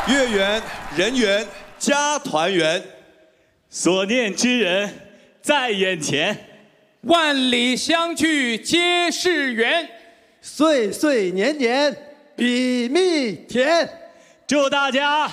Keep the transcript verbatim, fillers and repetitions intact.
月圆人圆家团圆， 所念之人在眼前， 万里相聚皆是缘， 岁岁年年比蜜甜。 祝大家